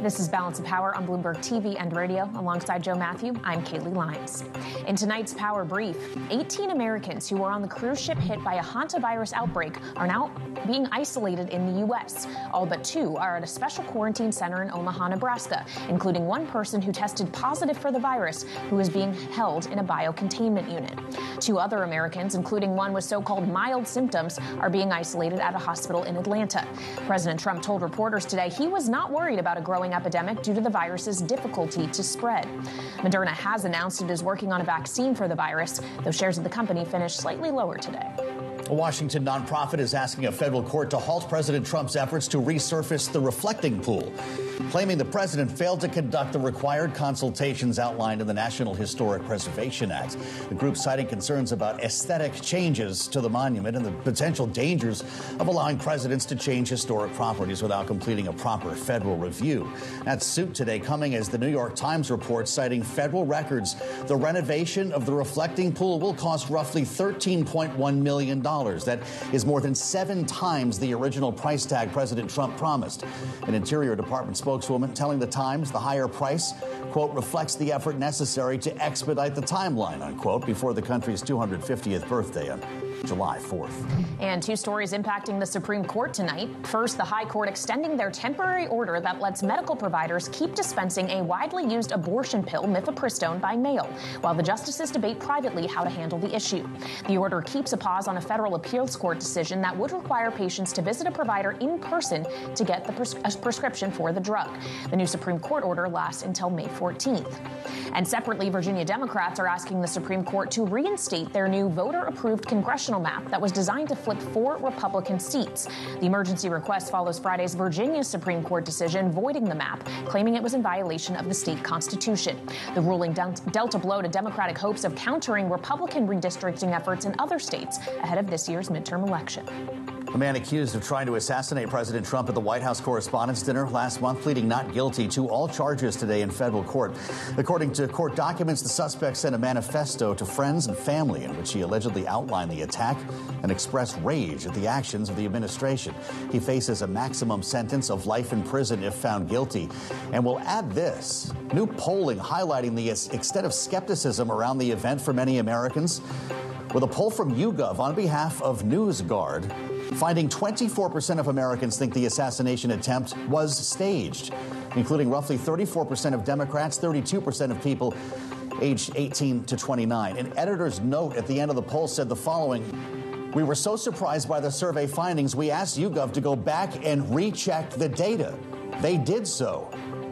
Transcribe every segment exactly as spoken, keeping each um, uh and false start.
This is Balance of Power on Bloomberg T V and radio. Alongside Joe Matthew, I'm Kaylee Lyons. In tonight's Power Brief, eighteen Americans who were on the cruise ship hit by a hantavirus outbreak are now being isolated in the U S. All but two are at a special quarantine center in Omaha, Nebraska, including one person who tested positive for the virus, who is being held in a biocontainment unit. Two other Americans, including one with so-called mild symptoms, are being isolated at a hospital in Atlanta. President Trump told reporters today he was not worried about a growing epidemic due to the virus's difficulty to spread. Moderna has announced it is working on a vaccine for the virus, though shares of the company finished slightly lower today. A Washington nonprofit is asking a federal court to halt President Trump's efforts to resurface the reflecting pool, claiming the president failed to conduct the required consultations outlined in the National Historic Preservation Act. The group citing concerns about aesthetic changes to the monument and the potential dangers of allowing presidents to change historic properties without completing a proper federal review. That suit today coming as the New York Times reports, citing federal records, the renovation of the reflecting pool will cost roughly thirteen point one million dollars. That is more than seven times the original price tag President Trump promised. An Interior Department spokeswoman telling the Times the higher price, quote, reflects the effort necessary to expedite the timeline, unquote, before the country's two hundred fiftieth birthday on July fourth. And two stories impacting the Supreme Court tonight. First, the High Court extending their temporary order that lets medical providers keep dispensing a widely used abortion pill, mifepristone, by mail, while the justices debate privately how to handle the issue. The order keeps a pause on a federal appeals court decision that would require patients to visit a provider in person to get the pres- a prescription for the drug. The new Supreme Court order lasts until May fourteenth. And separately, Virginia Democrats are asking the Supreme Court to reinstate their new voter-approved congressional map that was designed to flip four Republican seats. The emergency request follows Friday's Virginia Supreme Court decision voiding the map, claiming it was in violation of the state constitution. The ruling dealt a blow to Democratic hopes of countering Republican redistricting efforts in other states ahead of this year's midterm election. A man accused of trying to assassinate President Trump at the White House Correspondents' Dinner last month, pleading not guilty to all charges today in federal court. According to court documents, the suspect sent a manifesto to friends and family in which he allegedly outlined the attack and expressed rage at the actions of the administration. He faces a maximum sentence of life in prison if found guilty. And we'll add this. New polling highlighting the extent of skepticism around the event for many Americans, with a poll from YouGov on behalf of NewsGuard finding twenty-four percent of Americans think the assassination attempt was staged, including roughly thirty-four percent of Democrats, thirty-two percent of people aged eighteen to twenty-nine. An editor's note at the end of the poll said the following: "We were so surprised by the survey findings, we asked YouGov to go back and recheck the data. They did so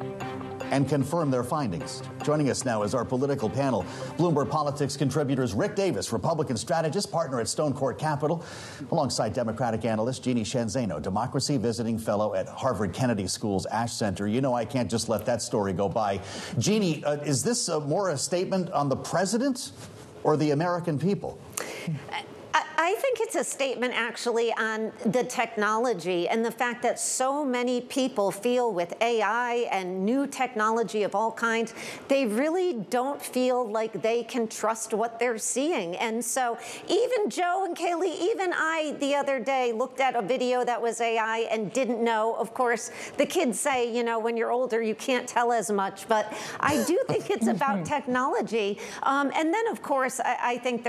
and confirm their findings." Joining us now is our political panel. Bloomberg Politics contributors Rick Davis, Republican strategist, partner at Stone Court Capital, alongside Democratic analyst Jeannie Sheehan Zaino, democracy visiting fellow at Harvard Kennedy School's Ash Center. You know I can't just let that story go by. Jeannie, uh, is this uh, more a statement on the president or the American people? I think it's a statement, actually, on the technology and the fact that so many people feel with A I and new technology of all kinds, they really don't feel like they can trust what they're seeing. And so even Joe and Kaylee, even I the other day looked at a video that was A I and didn't know. Of course, the kids say, you know, when you're older, you can't tell as much. But I do think it's about technology. Um, and then, of course, I, I think